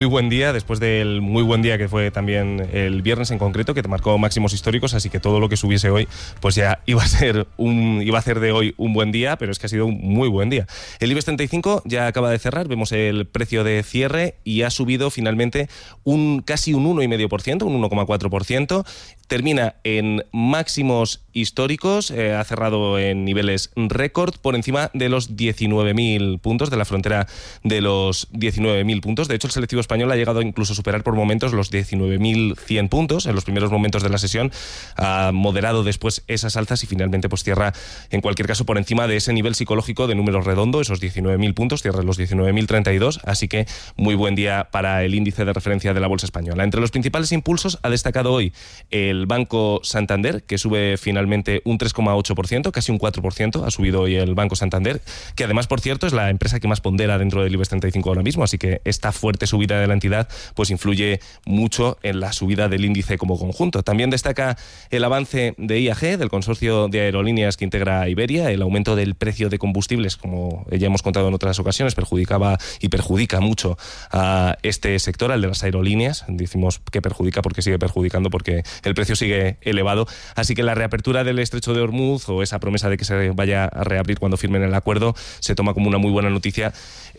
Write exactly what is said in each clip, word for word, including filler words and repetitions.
buen día, después del muy buen día que fue también el viernes en concreto, que te marcó máximos históricos, así que todo lo que subiese hoy, pues ya iba a ser un, iba a hacer de hoy un buen día, pero es que ha sido un muy buen día. El IBEX treinta y cinco ya acaba de cerrar, vemos el precio de cierre y ha subido finalmente un casi un uno coma cinco por ciento, un uno coma cuatro por ciento. Termina en máximos históricos, eh, ha cerrado en niveles récord por encima de los diecinueve mil puntos, de la frontera de los diecinueve mil puntos. De hecho, el selectivo español ha llegado incluso a superar por momentos los diecinueve mil cien puntos en los primeros momentos de la sesión. Ha moderado después esas alzas y finalmente pues cierra, en cualquier caso, por encima de ese nivel psicológico de número redondo, esos diecinueve mil puntos, cierra los diecinueve mil treinta y dos, así que muy buen día para el índice de referencia de la bolsa española. Entre los principales impulsos ha destacado hoy el Banco Santander, que sube finalmente un tres coma ocho por ciento, casi un cuatro por ciento ha subido hoy el Banco Santander, que además, por cierto, es la empresa que más pondera dentro del IBEX treinta y cinco ahora mismo, así que esta fuerte subida de la entidad pues influye mucho en la subida del índice como conjunto. También destaca el avance de I A G, del consorcio de aerolíneas que integra a Iberia. El aumento del precio de combustibles, como ya hemos contado en otras ocasiones, perjudicaba y perjudica mucho a este sector, al de las aerolíneas. Decimos que perjudica porque sigue perjudicando, porque el precio sigue elevado. Así que la reapertura del estrecho de Hormuz, o esa promesa de que se vaya a reabrir cuando firmen el acuerdo, se toma como una muy buena noticia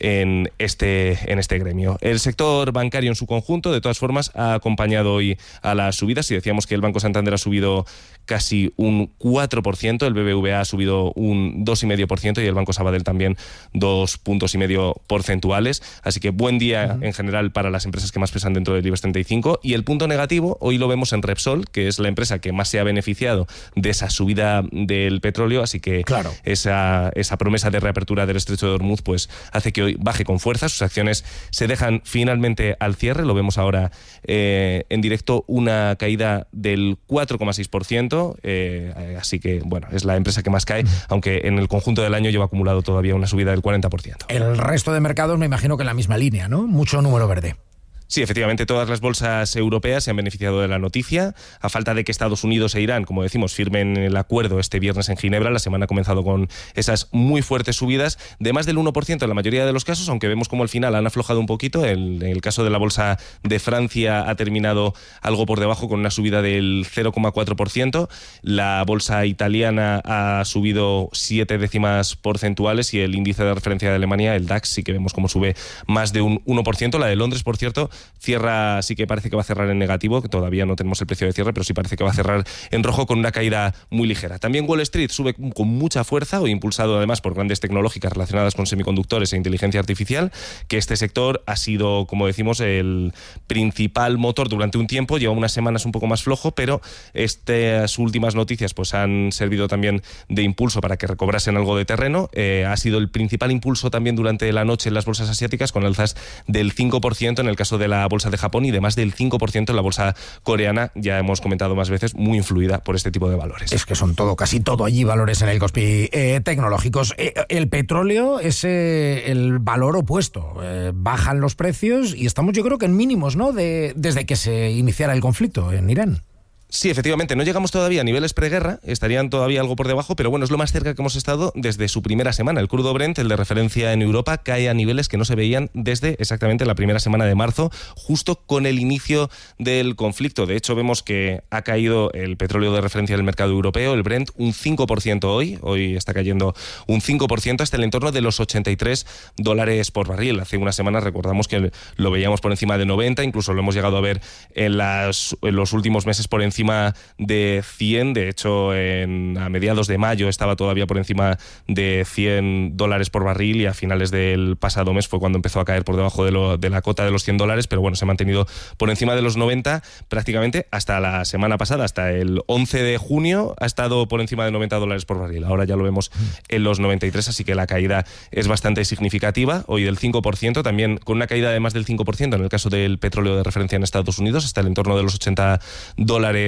en este, en este gremio. El sector bancario en su conjunto, de todas formas, ha acompañado hoy a las subidas. Si decíamos que el Banco Santander ha subido casi un cuatro por ciento, el B B V A ha subido un dos coma cinco por ciento y el Banco Sabadell también dos puntos y medio porcentuales. Así que buen día uh-huh. en general para las empresas que más pesan dentro del IBEX treinta y cinco. Y el punto negativo hoy lo vemos en Repsol, que es la empresa que más se ha beneficiado de esa subida del petróleo, así que claro. esa, esa promesa de reapertura del estrecho de Hormuz pues hace que hoy baje con fuerza. Sus acciones se dejan finalmente al cierre, lo vemos ahora eh, en directo, una caída del cuatro coma seis por ciento. Eh, así que, bueno, es la empresa que más cae, aunque en el conjunto del año lleva acumulado todavía una subida del cuarenta por ciento. El resto de mercados me imagino que en la misma línea, ¿no? Mucho número verde. Sí, efectivamente, todas las bolsas europeas se han beneficiado de la noticia. A falta de que Estados Unidos e Irán, como decimos, firmen el acuerdo este viernes en Ginebra, la semana ha comenzado con esas muy fuertes subidas de más del uno por ciento en la mayoría de los casos, aunque vemos como al final han aflojado un poquito. En el caso de la bolsa de Francia ha terminado algo por debajo con una subida del cero coma cuatro por ciento. La bolsa italiana ha subido siete décimas porcentuales y el índice de referencia de Alemania, el DAX, sí que vemos como sube más de un uno por ciento. La de Londres, por cierto, cierra, sí que parece que va a cerrar en negativo, que todavía no tenemos el precio de cierre, pero sí parece que va a cerrar en rojo con una caída muy ligera. También Wall Street sube con mucha fuerza, o impulsado además por grandes tecnológicas relacionadas con semiconductores e inteligencia artificial, que este sector ha sido, como decimos, el principal motor durante un tiempo. Lleva unas semanas un poco más flojo, pero estas últimas noticias pues han servido también de impulso para que recobrasen algo de terreno. Eh, ha sido el principal impulso también durante la noche en las bolsas asiáticas, con alzas del cinco por ciento en el caso de la bolsa de Japón y de más del cinco por ciento en la bolsa coreana. Ya hemos comentado más veces, muy influida por este tipo de valores. Es que son todo, casi todo allí valores en el Kospi eh, tecnológicos. Eh, el petróleo es eh, el valor opuesto. Eh, bajan los precios y estamos, yo creo que en mínimos, ¿no? De, desde que se iniciara el conflicto en Irán. Sí, efectivamente, no llegamos todavía a niveles preguerra, estarían todavía algo por debajo, pero bueno, es lo más cerca que hemos estado desde su primera semana. El crudo Brent, el de referencia en Europa, cae a niveles que no se veían desde exactamente la primera semana de marzo, justo con el inicio del conflicto. De hecho, vemos que ha caído el petróleo de referencia del mercado europeo, el Brent, un cinco por ciento hoy, hoy está cayendo un cinco por ciento hasta el entorno de los ochenta y tres dólares por barril. Hace unas semanas recordamos que lo veíamos por encima de noventa, incluso lo hemos llegado a ver en, las, en los últimos meses por encima de cien. De hecho, en, a mediados de mayo estaba todavía por encima de cien dólares por barril y a finales del pasado mes fue cuando empezó a caer por debajo de, lo, de la cota de los cien dólares, pero bueno, se ha mantenido por encima de los noventa prácticamente hasta la semana pasada, hasta el once de junio ha estado por encima de noventa dólares por barril. Ahora ya lo vemos en los noventa y tres, así que la caída es bastante significativa, hoy del cinco por ciento, también con una caída de más del cinco por ciento en el caso del petróleo de referencia en Estados Unidos, hasta el entorno de los ochenta dólares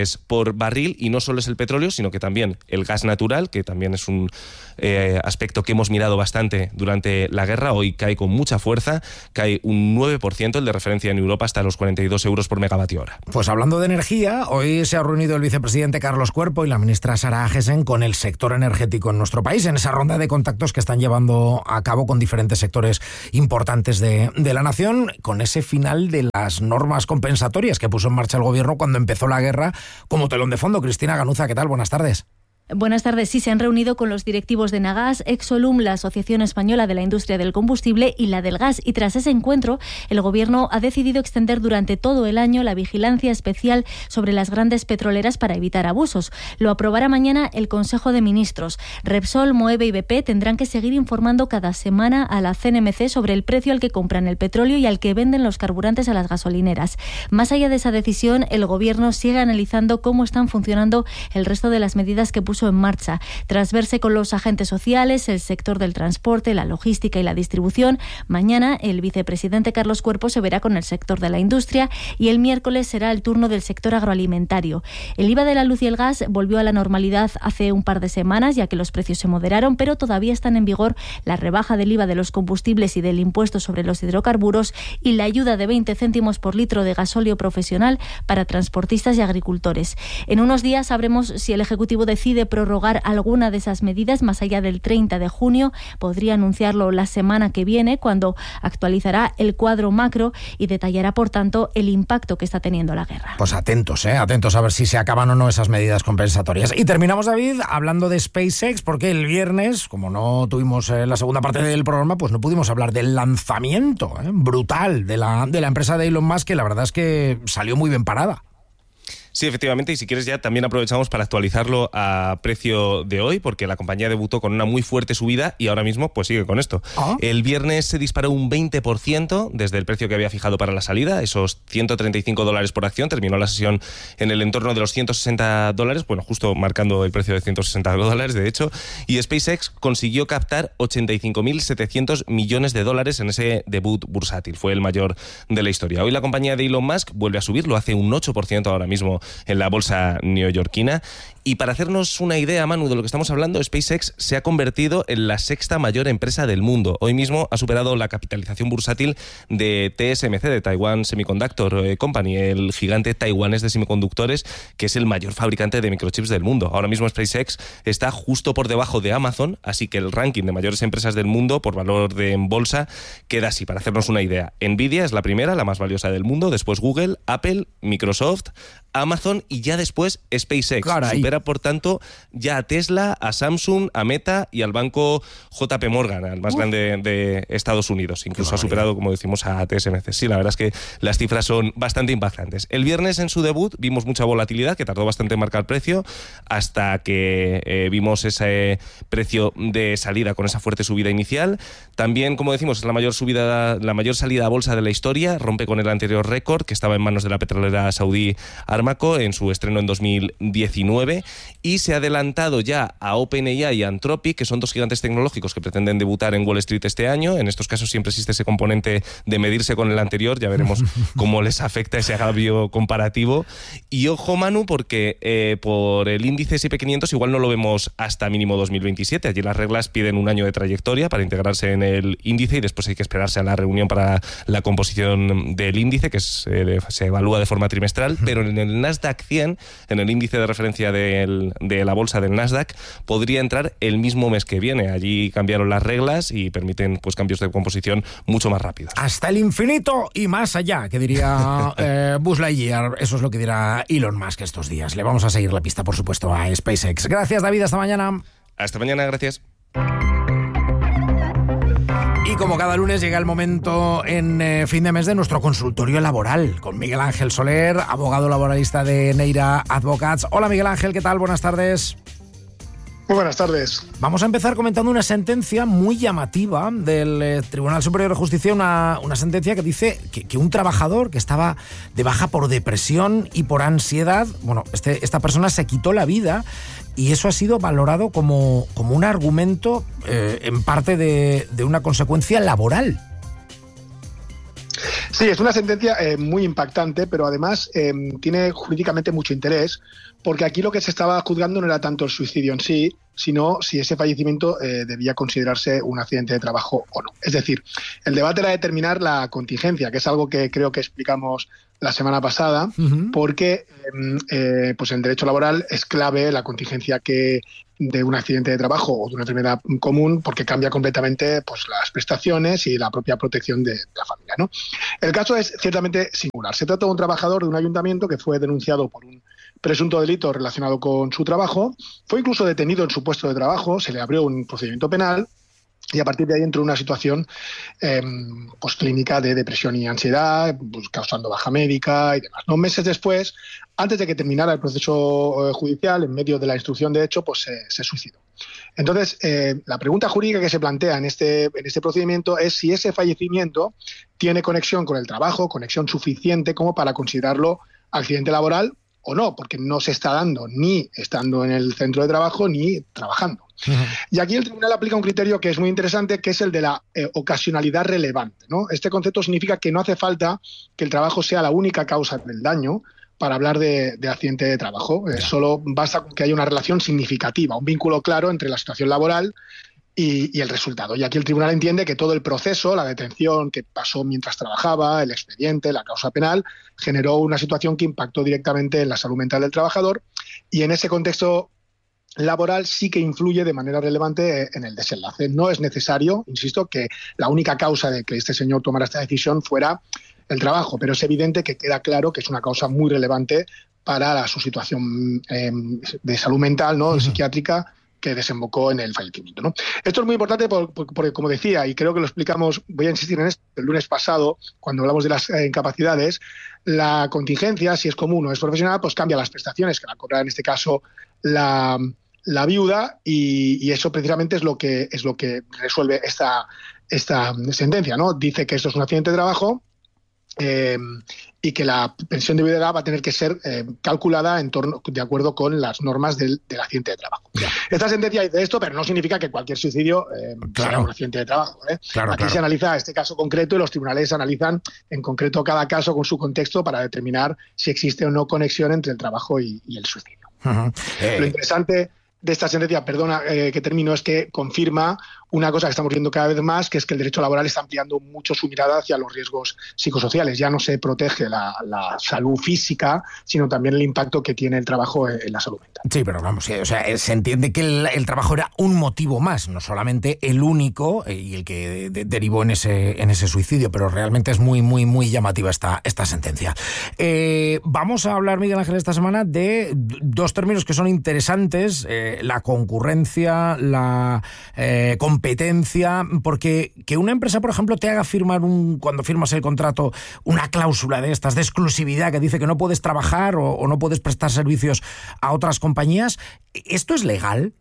dólares por barril, y no solo es el petróleo, sino que también el gas natural, que también es un eh, aspecto que hemos mirado bastante durante la guerra. Hoy cae con mucha fuerza, cae un nueve por ciento, el de referencia en Europa, hasta los cuarenta y dos euros por megavatio hora. Pues hablando de energía, hoy se ha reunido el vicepresidente Carlos Cuerpo y la ministra Sara Agesen con el sector energético en nuestro país, en esa ronda de contactos que están llevando a cabo con diferentes sectores importantes de, de la nación, con ese final de las normas compensatorias que puso en marcha el gobierno cuando empezó la guerra como telón de fondo. Cristina Ganuza, ¿qué tal? Buenas tardes. Buenas tardes. Sí, se han reunido con los directivos de Nagas, Exolum, la Asociación Española de la Industria del Combustible, y la del Gas. Y tras ese encuentro, el Gobierno ha decidido extender durante todo el año la vigilancia especial sobre las grandes petroleras para evitar abusos. Lo aprobará mañana el Consejo de Ministros. Repsol, Moeve y B P tendrán que seguir informando cada semana a la C N M C sobre el precio al que compran el petróleo y al que venden los carburantes a las gasolineras. Más allá de esa decisión, el Gobierno sigue analizando cómo están funcionando el resto de las medidas que puso en marcha. Tras verse con los agentes sociales, el sector del transporte, la logística y la distribución, mañana el vicepresidente Carlos Cuerpo se verá con el sector de la industria y el miércoles será el turno del sector agroalimentario. El I V A de la luz y el gas volvió a la normalidad hace un par de semanas, ya que los precios se moderaron, pero todavía están en vigor la rebaja del I V A de los combustibles y del impuesto sobre los hidrocarburos y la ayuda de veinte céntimos por litro de gasóleo profesional para transportistas y agricultores. En unos días sabremos si el Ejecutivo decide prorrogar alguna de esas medidas más allá del treinta de junio. Podría anunciarlo la semana que viene, cuando actualizará el cuadro macro y detallará, por tanto, el impacto que está teniendo la guerra. Pues atentos, ¿eh? Atentos a ver si se acaban o no esas medidas compensatorias. Y terminamos, David, hablando de SpaceX, porque el viernes, como no tuvimos eh, la segunda parte del programa, pues no pudimos hablar del lanzamiento ¿eh? brutal de la, de la empresa de Elon Musk, que la verdad es que salió muy bien parada. Sí, efectivamente, y si quieres ya también aprovechamos para actualizarlo a precio de hoy, porque la compañía debutó con una muy fuerte subida y ahora mismo pues sigue con esto. ¿Ah? El viernes se disparó un veinte por ciento desde el precio que había fijado para la salida, esos ciento treinta y cinco dólares por acción. Terminó la sesión en el entorno de los ciento sesenta dólares, bueno, justo marcando el precio de ciento sesenta dólares, de hecho, y SpaceX consiguió captar ochenta y cinco mil setecientos millones de dólares en ese debut bursátil. Fue el mayor de la historia. Hoy la compañía de Elon Musk vuelve a subir, lo hace un ocho por ciento ahora mismo en la bolsa neoyorquina. Y para hacernos una idea, Manu, de lo que estamos hablando, SpaceX se ha convertido en la sexta mayor empresa del mundo. Hoy mismo ha superado la capitalización bursátil de T S M C, de Taiwan Semiconductor Company, el gigante taiwanés de semiconductores, que es el mayor fabricante de microchips del mundo. Ahora mismo SpaceX está justo por debajo de Amazon, así que el ranking de mayores empresas del mundo por valor de en bolsa queda así, para hacernos una idea. Nvidia es la primera, la más valiosa del mundo, después Google, Apple, Microsoft, Amazon y ya después SpaceX. Caray. Supera, por tanto, ya a Tesla, a Samsung, a Meta y al banco J P Morgan, al más Uf. grande de Estados Unidos. Incluso ha superado, como decimos, a T S M C. Sí, la verdad es que las cifras son bastante impactantes. El viernes, en su debut, vimos mucha volatilidad, que tardó bastante en marcar precio, hasta que eh, vimos ese precio de salida con esa fuerte subida inicial. También, como decimos, es la mayor subida, la mayor salida a bolsa de la historia, rompe con el anterior récord, que estaba en manos de la petrolera saudí Aramco en su estreno en dos mil diecinueve, y se ha adelantado ya a OpenAI y a Anthropic, que son dos gigantes tecnológicos que pretenden debutar en Wall Street este año. En estos casos siempre existe ese componente de medirse con el anterior, ya veremos cómo les afecta ese agravio comparativo. Y ojo, Manu, porque eh, por el índice ese and pe quinientos igual no lo vemos hasta mínimo dos mil veintisiete. Allí las reglas piden un año de trayectoria para integrarse en el índice y después hay que esperarse a la reunión para la composición del índice, que es, eh, se evalúa de forma trimestral, pero en el Nasdaq cien, en el índice de referencia del, de la bolsa del Nasdaq, podría entrar el mismo mes que viene. Allí cambiaron las reglas y permiten pues cambios de composición mucho más rápidos. Hasta el infinito y más allá, que diría eh, Buzz Lightyear. Eso es lo que dirá Elon Musk estos días. Le vamos a seguir la pista, por supuesto, a SpaceX. Gracias, David. Hasta mañana. Hasta mañana, gracias. Y como cada lunes llega el momento en eh, fin de mes de nuestro consultorio laboral con Miguel Ángel Soler, abogado laboralista de Neira Advocats. Hola, Miguel Ángel, ¿qué tal? Buenas tardes. Muy buenas tardes. Vamos a empezar comentando una sentencia muy llamativa del eh, Tribunal Superior de Justicia, una, una sentencia que dice que, que un trabajador que estaba de baja por depresión y por ansiedad, bueno, este, esta persona se quitó la vida y eso ha sido valorado como, como un argumento eh, en parte de, de una consecuencia laboral. Sí, es una sentencia eh, muy impactante, pero además eh, tiene jurídicamente mucho interés, porque aquí lo que se estaba juzgando no era tanto el suicidio en sí, sino si ese fallecimiento eh, debía considerarse un accidente de trabajo o no. Es decir, el debate era determinar la contingencia, que es algo que creo que explicamos la semana pasada, uh-huh. porque eh, pues en derecho laboral es clave la contingencia que de un accidente de trabajo o de una enfermedad común, porque cambia completamente pues, las prestaciones y la propia protección de, de la familia, ¿no? El caso es ciertamente singular. Se trata de un trabajador de un ayuntamiento que fue denunciado por un presunto delito relacionado con su trabajo, fue incluso detenido en su puesto de trabajo, se le abrió un procedimiento penal y a partir de ahí entró en una situación eh, pues, clínica de depresión y ansiedad, pues, causando baja médica y demás, ¿no? Meses después, antes de que terminara el proceso eh, judicial, en medio de la instrucción de hecho, pues eh, se suicidó. Entonces, eh, la pregunta jurídica que se plantea en este, en este procedimiento es si ese fallecimiento tiene conexión con el trabajo, conexión suficiente como para considerarlo accidente laboral o no, porque no se está dando ni estando en el centro de trabajo ni trabajando. Uh-huh. Y aquí el tribunal aplica un criterio que es muy interesante, que es el de la eh, ocasionalidad relevante, ¿no? Este concepto significa que no hace falta que el trabajo sea la única causa del daño para hablar de, de accidente de trabajo. Eh, solo basta con que haya una relación significativa, un vínculo claro entre la situación laboral Y, y el resultado. Y aquí el tribunal entiende que todo el proceso, la detención que pasó mientras trabajaba, el expediente, la causa penal, generó una situación que impactó directamente en la salud mental del trabajador y en ese contexto laboral sí que influye de manera relevante en el desenlace. No es necesario, insisto, que la única causa de que este señor tomara esta decisión fuera el trabajo, pero es evidente que queda claro que es una causa muy relevante para la, su situación eh, de salud mental, ¿no? Uh-huh. Psiquiátrica, que desembocó en el fallecimiento, ¿no? Esto es muy importante porque, porque, como decía, y creo que lo explicamos, voy a insistir en esto, el lunes pasado, cuando hablamos de las eh, incapacidades, la contingencia, si es común o es profesional, pues cambia las prestaciones, que la cobra en este caso la, la viuda, y, y eso precisamente es lo que, es lo que resuelve esta, esta sentencia, ¿no? Dice que esto es un accidente de trabajo, Eh, y que la pensión de viudedad va a tener que ser eh, calculada en torno, de acuerdo con las normas del, del accidente de trabajo. Ya. Esta sentencia dice esto, pero no significa que cualquier suicidio eh, claro. sea un accidente de trabajo. ¿eh? Claro, Aquí claro. se analiza este caso concreto y los tribunales analizan en concreto cada caso con su contexto para determinar si existe o no conexión entre el trabajo y, y el suicidio. Uh-huh. eh. Lo interesante de esta sentencia, perdona eh, que termino, es que confirma una cosa que estamos viendo cada vez más, que es que el derecho laboral está ampliando mucho su mirada hacia los riesgos psicosociales. Ya no se protege la, la salud física, sino también el impacto que tiene el trabajo en la salud mental. Sí, pero vamos, o sea, se entiende que el, el trabajo era un motivo más, no solamente el único y el que de, derivó en ese, en ese suicidio, pero realmente es muy, muy, muy llamativa esta, esta sentencia. Eh, vamos a hablar, Miguel Ángel, esta semana de dos términos que son interesantes, eh, la concurrencia, la eh, competencia, porque que una empresa, por ejemplo, te haga firmar un, cuando firmas el contrato, una cláusula de estas de exclusividad que dice que no puedes trabajar o, o no puedes prestar servicios a otras compañías, ¿esto es legal?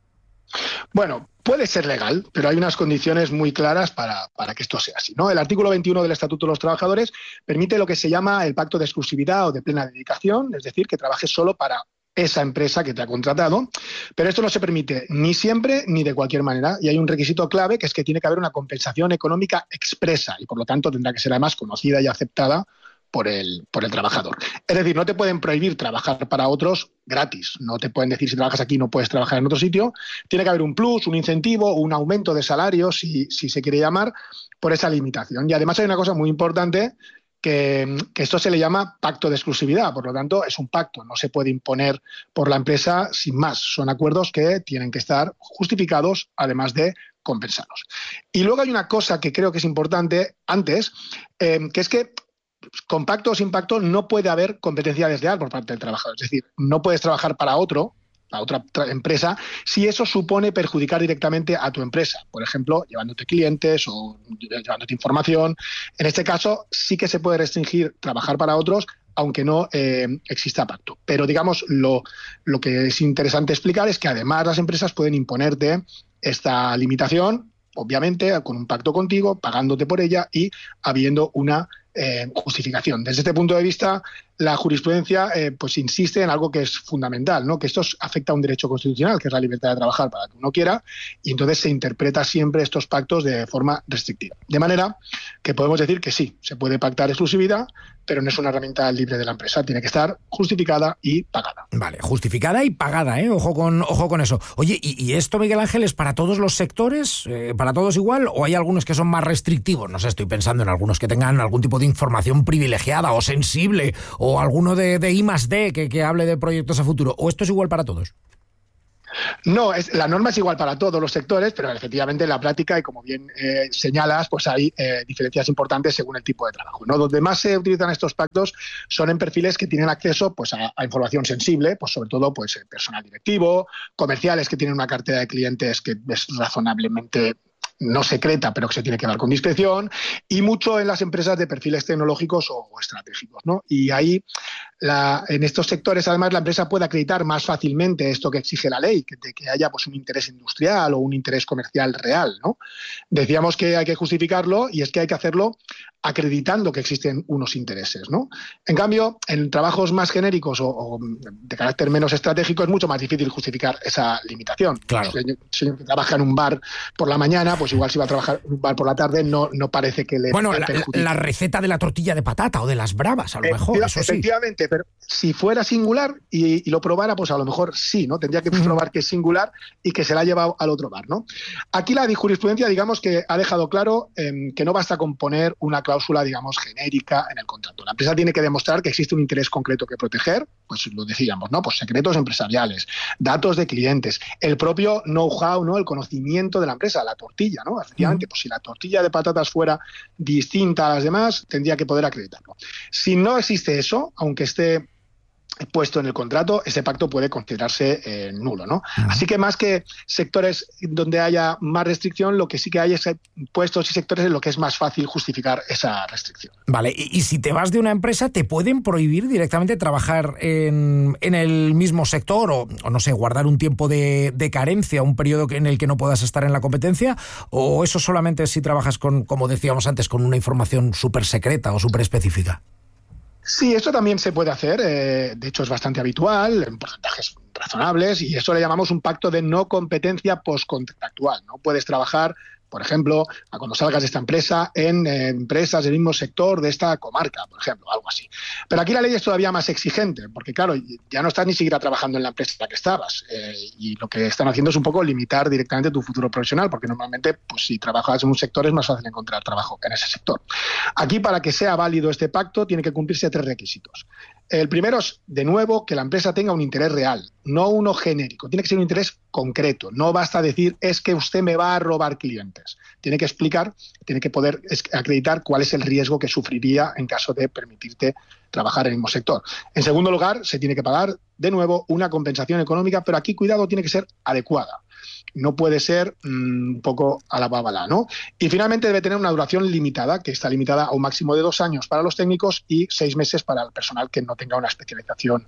Bueno, puede ser legal, pero hay unas condiciones muy claras para, para que esto sea así, ¿no? El artículo veintiuno del Estatuto de los Trabajadores permite lo que se llama el pacto de exclusividad o de plena dedicación, es decir, que trabajes solo para esa empresa que te ha contratado, pero esto no se permite ni siempre ni de cualquier manera, y hay un requisito clave que es que tiene que haber una compensación económica expresa y por lo tanto tendrá que ser además conocida y aceptada por el, por el trabajador. Es decir, no te pueden prohibir trabajar para otros gratis, no te pueden decir si trabajas aquí no puedes trabajar en otro sitio, tiene que haber un plus, un incentivo, un aumento de salario, si, si se quiere llamar, por esa limitación. Y además hay una cosa muy importante, Que, que esto se le llama pacto de exclusividad, por lo tanto es un pacto, no se puede imponer por la empresa sin más, son acuerdos que tienen que estar justificados además de compensados. Y luego hay una cosa que creo que es importante antes, eh, que es que con pacto o sin pacto no puede haber competencia desleal por parte del trabajador, es decir, no puedes trabajar para otro, a otra empresa, si eso supone perjudicar directamente a tu empresa, por ejemplo, llevándote clientes o llevándote información. En este caso sí que se puede restringir trabajar para otros, aunque no eh, exista pacto. Pero digamos, lo, lo que es interesante explicar es que además las empresas pueden imponerte esta limitación, obviamente con un pacto contigo, pagándote por ella y habiendo una eh, justificación. Desde este punto de vista, la jurisprudencia eh, pues insiste en algo que es fundamental, ¿no? Que esto afecta a un derecho constitucional, que es la libertad de trabajar para que uno quiera, y entonces se interpreta siempre estos pactos de forma restrictiva. De manera que podemos decir que sí, se puede pactar exclusividad, pero no es una herramienta libre de la empresa, tiene que estar justificada y pagada. Vale, justificada y pagada, ¿eh? Ojo con, ojo con eso. Oye, ¿y, y esto, Miguel Ángel, es para todos los sectores? Eh, ¿Para todos igual? ¿O hay algunos que son más restrictivos? No sé, estoy pensando en algunos que tengan algún tipo de información privilegiada o sensible, o alguno de, de I más D que, que hable de proyectos a futuro. ¿O esto es igual para todos? No, es, la norma es igual para todos los sectores, pero efectivamente en la práctica, y como bien eh, señalas, pues hay eh, diferencias importantes según el tipo de trabajo, ¿no? Donde más se utilizan estos pactos son en perfiles que tienen acceso pues, a, a información sensible, pues sobre todo pues, personal directivo, comerciales que tienen una cartera de clientes que es razonablemente no secreta, pero que se tiene que dar con discreción, y mucho en las empresas de perfiles tecnológicos o, o estratégicos, ¿no? Y ahí, la, en estos sectores, además, la empresa puede acreditar más fácilmente esto que exige la ley, que, de que haya pues, un interés industrial o un interés comercial real, ¿no? Decíamos que hay que justificarlo, y es que hay que hacerlo acreditando que existen unos intereses, ¿no? En cambio, en trabajos más genéricos o, o de carácter menos estratégico es mucho más difícil justificar esa limitación. Claro. El señor, señor que trabaja en un bar por la mañana, pues igual si va a trabajar en un bar por la tarde no, no parece que le Bueno, la, la receta de la tortilla de patata o de las bravas, a lo mejor, eso sí. Efectivamente, pero si fuera singular y, y lo probara, pues a lo mejor sí, ¿no? Tendría que probar que es singular y que se la ha llevado al otro bar, ¿no? Aquí la jurisprudencia, digamos que ha dejado claro eh, que no basta con poner una cláusula, digamos, genérica en el contrato. La empresa tiene que demostrar que existe un interés concreto que proteger, pues lo decíamos, ¿no? Pues secretos empresariales, datos de clientes, el propio know-how, ¿no? El conocimiento de la empresa, la tortilla, ¿no? Efectivamente, uh-huh. Pues si la tortilla de patatas fuera distinta a las demás, tendría que poder acreditarlo. Si no existe eso, aunque esté puesto en el contrato, ese pacto puede considerarse eh, nulo, ¿no? Uh-huh. Así que más que sectores donde haya más restricción, lo que sí que hay es puestos y sectores en los que es más fácil justificar esa restricción. Vale, y, y si te vas de una empresa, ¿te pueden prohibir directamente trabajar en, en el mismo sector o, o, no sé, guardar un tiempo de, de carencia, un periodo en el que no puedas estar en la competencia? ¿O eso solamente si trabajas con, como decíamos antes, con una información súper secreta o súper específica? Sí, esto también se puede hacer, eh, de hecho es bastante habitual, en porcentajes razonables, y eso le llamamos un pacto de no competencia postcontractual. No puedes trabajar, por ejemplo, cuando salgas de esta empresa, en eh, empresas del mismo sector de esta comarca, por ejemplo, algo así. Pero aquí la ley es todavía más exigente, porque claro, ya no estás ni siquiera trabajando en la empresa en la que estabas, eh, y lo que están haciendo es un poco limitar directamente tu futuro profesional, porque normalmente, pues si trabajas en un sector es más fácil encontrar trabajo en ese sector. Aquí, para que sea válido este pacto, tiene que cumplirse tres requisitos. El primero es, de nuevo, que la empresa tenga un interés real, no uno genérico. Tiene que ser un interés concreto. No basta decir, es que usted me va a robar clientes. Tiene que explicar, tiene que poder acreditar cuál es el riesgo que sufriría en caso de permitirte trabajar en el mismo sector. En segundo lugar, se tiene que pagar, de nuevo, una compensación económica, pero aquí, cuidado, tiene que ser adecuada. No puede ser mmm, un poco a la bábala, ¿no? Y finalmente debe tener una duración limitada, que está limitada a un máximo de dos años para los técnicos y seis meses para el personal que no tenga una especialización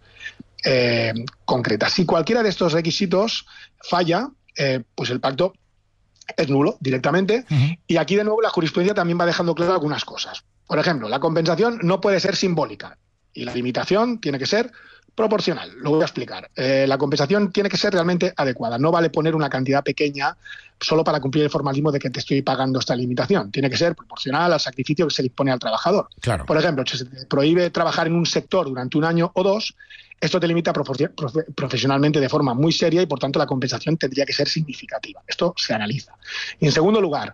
eh, concreta. Si cualquiera de estos requisitos falla, eh, pues el pacto es nulo directamente. Uh-huh. Y aquí, de nuevo, la jurisprudencia también va dejando claro algunas cosas. Por ejemplo, la compensación no puede ser simbólica y la limitación tiene que ser proporcional. Lo voy a explicar. Eh, la compensación tiene que ser realmente adecuada. No vale poner una cantidad pequeña solo para cumplir el formalismo de que te estoy pagando esta limitación. Tiene que ser proporcional al sacrificio que se le impone al trabajador. Claro. Por ejemplo, si se te prohíbe trabajar en un sector durante un año o dos, esto te limita profe- profesionalmente de forma muy seria y, por tanto, la compensación tendría que ser significativa. Esto se analiza. Y, en segundo lugar,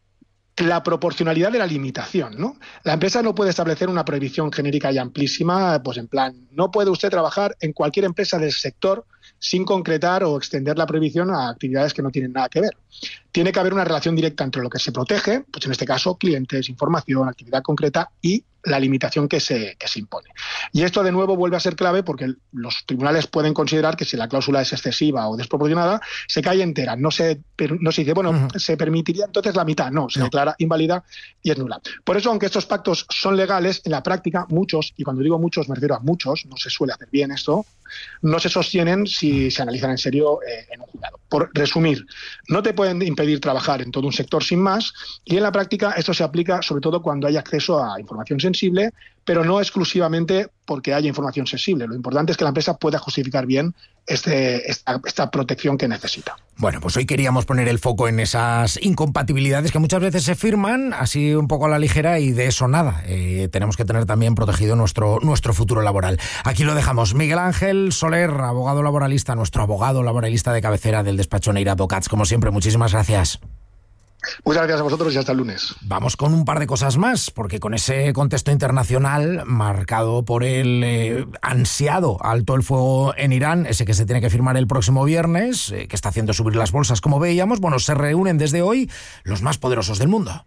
la proporcionalidad de la limitación, ¿no? La empresa no puede establecer una prohibición genérica y amplísima, pues en plan, no puede usted trabajar en cualquier empresa del sector sin concretar o extender la prohibición a actividades que no tienen nada que ver. Tiene que haber una relación directa entre lo que se protege, pues en este caso clientes, información, actividad concreta y la limitación que se, que se impone. Y esto de nuevo vuelve a ser clave porque los tribunales pueden considerar que si la cláusula es excesiva o desproporcionada, se cae entera. No se, no se dice, bueno, uh-huh. se permitiría entonces la mitad. No, se no. declara inválida y es nula. Por eso, aunque estos pactos son legales, en la práctica muchos, y cuando digo muchos me refiero a muchos, no se suele hacer bien esto, no se sostienen si se analizan en serio eh, en un juzgado. Por resumir, no te pueden impedir trabajar en todo un sector sin más, y en la práctica esto se aplica sobre todo cuando hay acceso a información sensible, pero no exclusivamente porque haya información sensible. Lo importante es que la empresa pueda justificar bien este, esta, esta protección que necesita. Bueno, pues hoy queríamos poner el foco en esas incompatibilidades que muchas veces se firman así un poco a la ligera y de eso nada. Eh, tenemos que tener también protegido nuestro, nuestro futuro laboral. Aquí lo dejamos. Miguel Ángel Soler, abogado laboralista, nuestro abogado laboralista de cabecera del despacho Neira Advocats. Como siempre, muchísimas gracias. Muchas gracias a vosotros y hasta el lunes. Vamos con un par de cosas más, porque con ese contexto internacional marcado por el eh, ansiado alto el fuego en Irán, ese que se tiene que firmar el próximo viernes, eh, que está haciendo subir las bolsas, como veíamos, bueno, se reúnen desde hoy los más poderosos del mundo.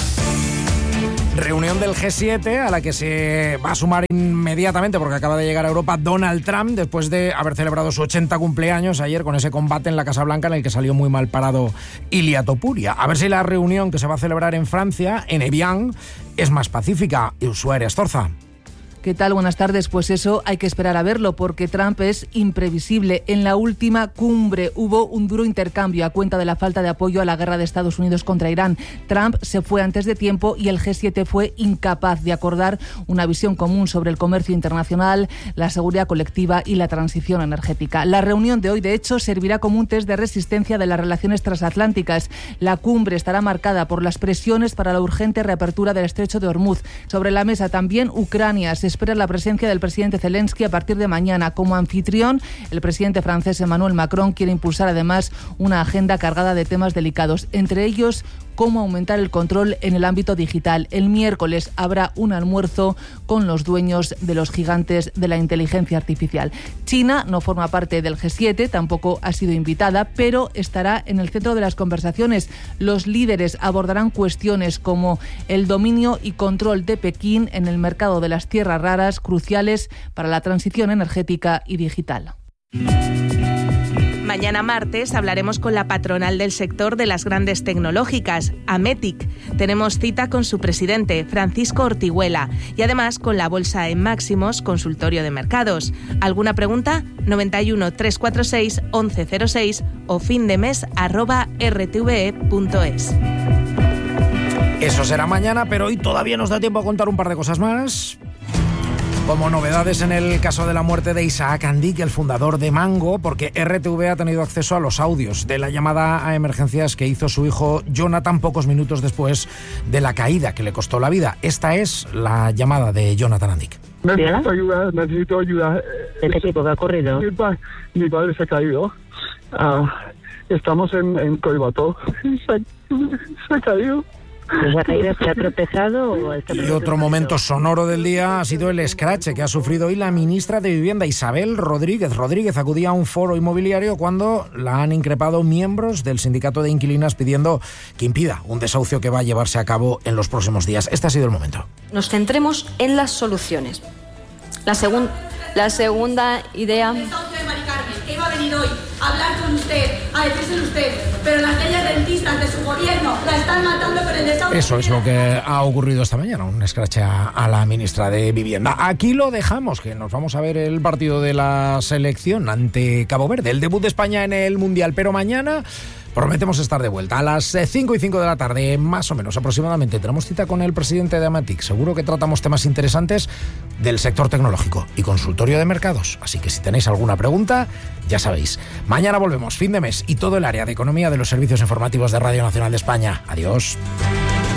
Reunión del G siete a la que se va a sumar inmediatamente, porque acaba de llegar a Europa, Donald Trump, después de haber celebrado su ochenta cumpleaños ayer con ese combate en la Casa Blanca en el que salió muy mal parado Ilia Topuria. A ver si la reunión que se va a celebrar en Francia, en Evian, es más pacífica. Ushuaia Astorza. ¿Qué tal? Buenas tardes. Pues eso hay que esperar a verlo, porque Trump es imprevisible. En la última cumbre hubo un duro intercambio a cuenta de la falta de apoyo a la guerra de Estados Unidos contra Irán. Trump se fue antes de tiempo y el G siete fue incapaz de acordar una visión común sobre el comercio internacional, la seguridad colectiva y la transición energética. La reunión de hoy, de hecho, servirá como un test de resistencia de las relaciones transatlánticas. La cumbre estará marcada por las presiones para la urgente reapertura del estrecho de Hormuz. Sobre la mesa también Ucrania. Se espera la presencia del presidente Zelensky a partir de mañana. Como anfitrión, el presidente francés Emmanuel Macron quiere impulsar además una agenda cargada de temas delicados, entre ellos cómo aumentar el control en el ámbito digital. El miércoles habrá un almuerzo con los dueños de los gigantes de la inteligencia artificial. China no forma parte del G siete, tampoco ha sido invitada, pero estará en el centro de las conversaciones. Los líderes abordarán cuestiones como el dominio y control de Pekín en el mercado de las tierras raras, cruciales para la transición energética y digital. Mañana martes hablaremos con la patronal del sector de las grandes tecnológicas, Ametic. Tenemos cita con su presidente, Francisco Ortiguela, y además con la bolsa en máximos, consultorio de mercados. ¿Alguna pregunta? noventa y uno, trescientos cuarenta y seis, once cero seis o findemes arroba r t v e punto es. Eso será mañana, pero hoy todavía nos da tiempo a contar un par de cosas más. Como novedades en el caso de la muerte de Isaac Andic, el fundador de Mango, porque R T V ha tenido acceso a los audios de la llamada a emergencias que hizo su hijo Jonathan pocos minutos después de la caída que le costó la vida. Esta es la llamada de Jonathan Andic. Necesito ayuda, necesito ayuda. ¿De qué tipo? ¿Qué ha ocurrido? Mi, pa- mi padre se ha caído. Uh, estamos en, en Coibato. Se, se ha caído. ¿Se ha caído, se ha tropezado? O está y otro momento sonoro del día ha sido el escrache que ha sufrido hoy la ministra de Vivienda, Isabel Rodríguez. Rodríguez acudía a un foro inmobiliario cuando la han increpado miembros del sindicato de inquilinas pidiendo que impida un desahucio que va a llevarse a cabo en los próximos días. Este ha sido el momento. Nos centremos en las soluciones. La, segun, la segunda idea... El desahucio de Mari Carmen, que iba a venir hoy a hablar con usted, a decírselo usted, pero las leyes rentistas de su gobierno la están matando con el desahucio. Eso es lo que ha ocurrido esta mañana, un escrache a, a la ministra de Vivienda. Aquí lo dejamos, que nos vamos a ver el partido de la selección ante Cabo Verde, el debut de España en el Mundial, pero mañana prometemos estar de vuelta a las cinco y cinco de la tarde, más o menos aproximadamente. Tenemos cita con el presidente de Ametic. Seguro que tratamos temas interesantes del sector tecnológico y consultorio de mercados. Así que si tenéis alguna pregunta, ya sabéis. Mañana volvemos, fin de mes, y todo el área de economía de los servicios informativos de Radio Nacional de España. Adiós.